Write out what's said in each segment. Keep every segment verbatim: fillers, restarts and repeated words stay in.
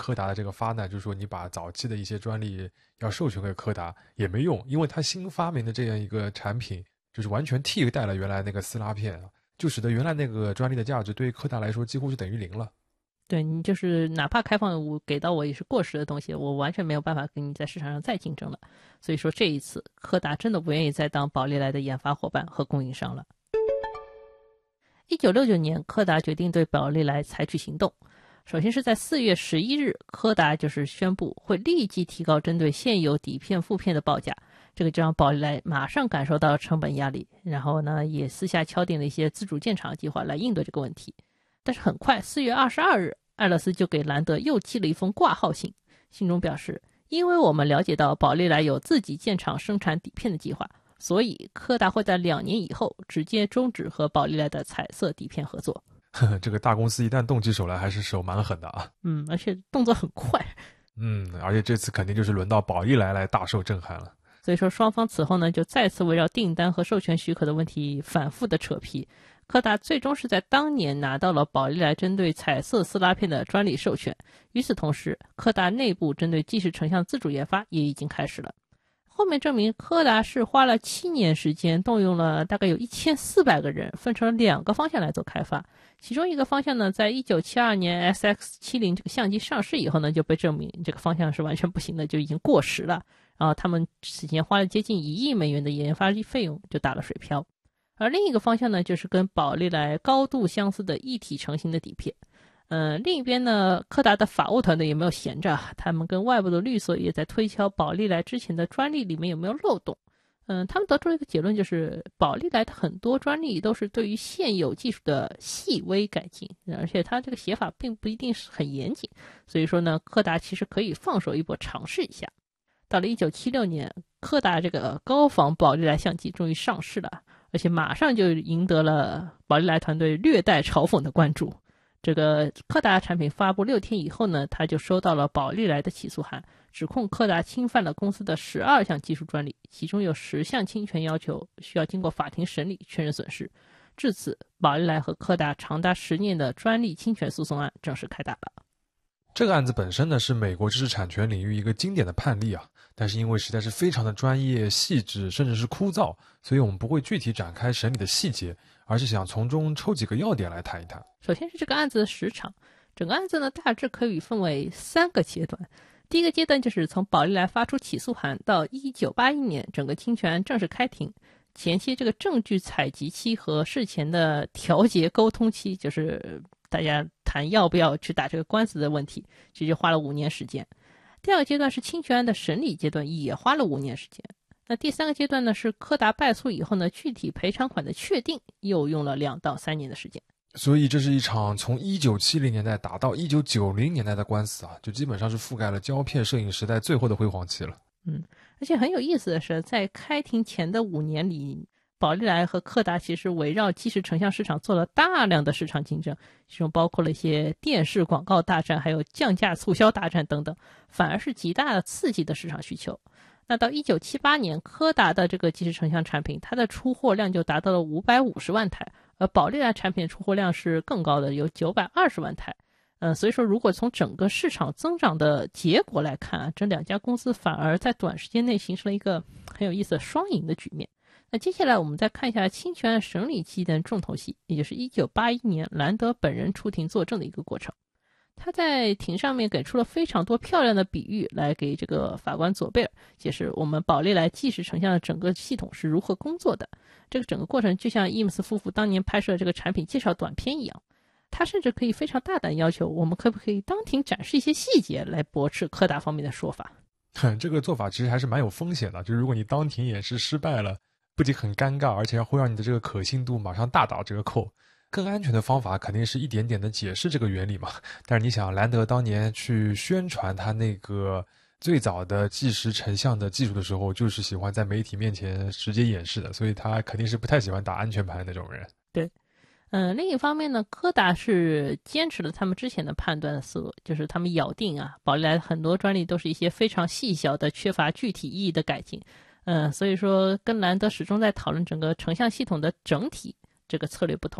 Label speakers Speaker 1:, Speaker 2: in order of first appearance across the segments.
Speaker 1: 柯达的这个发难，就是说你把早期的一些专利要授权给柯达也没用，因为它新发明的这样一个产品就是完全替代了原来那个撕拉片，就使得原来那个专利的价值对于柯达来说几乎是等于零了。
Speaker 2: 对，你就是哪怕开放我给到我也是过时的东西，我完全没有办法跟你在市场上再竞争了。所以说这一次柯达真的不愿意再当宝丽来的研发伙伴和供应商了。一九六九年，柯达决定对宝丽来采取行动。首先是在四月十一日，柯达就是宣布会立即提高针对现有底片副片的报价，这个就让宝丽来马上感受到成本压力，然后呢也私下敲定了一些自主建厂计划来应对这个问题。但是很快四月二十二日，艾勒斯就给兰德又寄了一封挂号信，信中表示，因为我们了解到宝丽来有自己建厂生产底片的计划，所以柯达会在两年以后直接终止和宝丽来的彩色底片合作。
Speaker 1: 这个大公司一旦动起手来还是手蛮狠的啊。
Speaker 2: 嗯，而且动作很快。
Speaker 1: 嗯，而且这次肯定就是轮到宝丽来来大受震撼了。
Speaker 2: 所以说双方此后呢就再次围绕订单和授权许可的问题反复的扯皮。柯达最终是在当年拿到了宝丽来针对彩色撕拉片的专利授权。与此同时，柯达内部针对纪实成像自主研发也已经开始了。后面证明柯达是花了七年时间，动用了大概有一千四百个人，分成了两个方向来做开发。其中一个方向呢，在一九七二年 S X 七十 这个相机上市以后呢，就被证明这个方向是完全不行的，就已经过时了。然后他们此前花了接近一亿美元的研发费用就打了水漂。而另一个方向呢，就是跟宝丽来高度相似的一体成型的底片。嗯、呃，另一边呢，柯达的法务团队也没有闲着，他们跟外部的律所也在推敲宝丽来之前的专利里面有没有漏洞。嗯、呃，他们得出了一个结论，就是宝丽来的很多专利都是对于现有技术的细微改进，而且它这个写法并不一定是很严谨，所以说呢，柯达其实可以放手一搏，尝试一下。到了一九七六年，柯达这个高仿宝丽来相机终于上市了，而且马上就赢得了宝丽来团队略带嘲讽的关注。这个柯达产品发布六天以后呢，他就收到了宝丽来的起诉函，指控柯达侵犯了公司的十二项技术专利，其中有十项侵权要求需要经过法庭审理确认损失。至此，宝丽来和柯达长达十年的专利侵权诉讼案正式开打了。
Speaker 1: 这个案子本身呢是美国知识产权领域一个经典的判例啊，但是因为实在是非常的专业、细致，甚至是枯燥，所以我们不会具体展开审理的细节，而是想从中抽几个要点来谈一谈。
Speaker 2: 首先是这个案子的时长，整个案子呢大致可以分为三个阶段。第一个阶段就是从宝丽来发出起诉函到一九八一年整个侵权案正式开庭，前期这个证据采集期和事前的调节沟通期，就是大家谈要不要去打这个官司的问题，其实花了五年时间。第二个阶段是侵权案的审理阶段，也花了五年时间。那第三个阶段呢，是柯达败诉以后呢，具体赔偿款的确定，又用了两到三年的时间。
Speaker 1: 所以这是一场从一九七零年代打到一九九零年代的官司啊，就基本上是覆盖了胶片摄影时代最后的辉煌期了。
Speaker 2: 嗯，而且很有意思的是，在开庭前的五年里，宝丽来和柯达其实围绕纪实成像市场做了大量的市场竞争，其中包括了一些电视广告大战，还有降价促销大战等等，反而是极大的刺激的市场需求。那到一九七八年，柯达的这个纪实成像产品，它的出货量就达到了五百五十万台，而宝丽来产品的出货量是更高的，有九百二十万台。嗯，所以说如果从整个市场增长的结果来看啊，这两家公司反而在短时间内形成了一个很有意思的双赢的局面。那接下来我们再看一下侵权案审理期的重头戏，也就是一九八一年兰德本人出庭作证的一个过程。他在庭上面给出了非常多漂亮的比喻，来给这个法官佐贝尔解释我们宝丽来纪实成像的整个系统是如何工作的。这个整个过程就像伊姆斯夫妇当年拍摄这个产品介绍短片一样，他甚至可以非常大胆要求我们可不可以当庭展示一些细节来驳斥柯达方面的说法。
Speaker 1: 这个做法其实还是蛮有风险的，就是如果你当庭演示失败了，不仅很尴尬，而且会让你的这个可信度马上大打折扣。更安全的方法肯定是一点点的解释这个原理嘛。但是你想，兰德当年去宣传他那个最早的纪实成像的技术的时候，就是喜欢在媒体面前直接演示的，所以他肯定是不太喜欢打安全牌的那种人。
Speaker 2: 对，嗯，另一方面呢，柯达是坚持了他们之前的判断的思路，就是他们咬定啊，宝丽来很多专利都是一些非常细小的、缺乏具体意义的改进。嗯，所以说跟兰德始终在讨论整个成像系统的整体这个策略不同。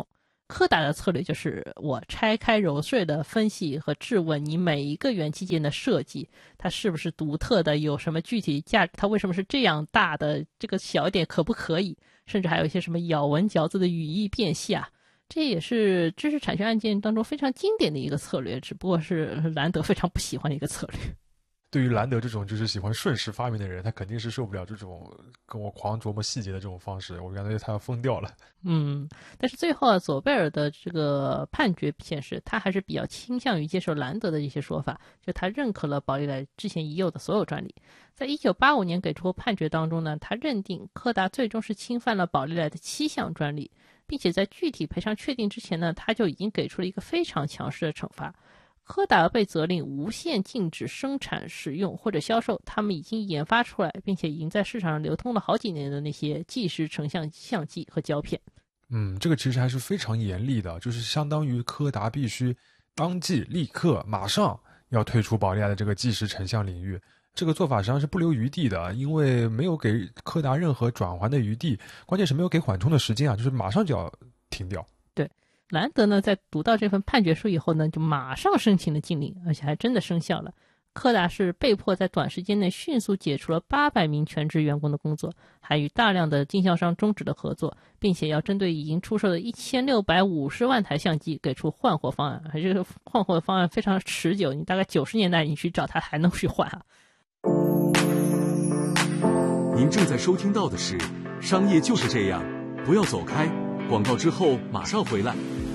Speaker 2: 柯达的策略就是我拆开揉碎的分析和质问你每一个元器件的设计，它是不是独特的，有什么具体价值，它为什么是这样大的，这个小一点可不可以，甚至还有一些什么咬文嚼字的语义辨析啊，这也是知识产权案件当中非常经典的一个策略，只不过是兰德非常不喜欢的一个策略。
Speaker 1: 对于兰德这种就是喜欢顺势发明的人，他肯定是受不了这种跟我狂琢磨细节的这种方式，我感觉他要疯掉了。
Speaker 2: 嗯，但是最后啊，佐贝尔的这个判决显示，他还是比较倾向于接受兰德的一些说法，就他认可了宝丽来之前已有的所有专利。在一九八五年给出判决当中呢，他认定柯达最终是侵犯了宝丽来的七项专利，并且在具体赔偿确定之前呢，他就已经给出了一个非常强势的惩罚。柯达被责令无限禁止生产、使用或者销售他们已经研发出来并且已经在市场上流通了好几年的那些计时成像相机和胶片。
Speaker 1: 嗯，这个其实还是非常严厉的，就是相当于柯达必须当即立刻马上要退出宝丽来的这个计时成像领域。这个做法实际上是不留余地的，因为没有给柯达任何转圜的余地，关键是没有给缓冲的时间啊，就是马上就要停掉。
Speaker 2: 对，兰德呢在读到这份判决书以后呢，就马上申请了禁令，而且还真的生效了。柯达是被迫在短时间内迅速解除了八百名全职员工的工作，还与大量的经销商终止了合作，并且要针对已经出售的一千六百五十万台相机给出换货方案，而这个换货方案非常持久，你大概九十年代你去找他还能去换啊。
Speaker 3: 您正在收听到的是《商业就是这样》，不要走开，广告之后马上回来。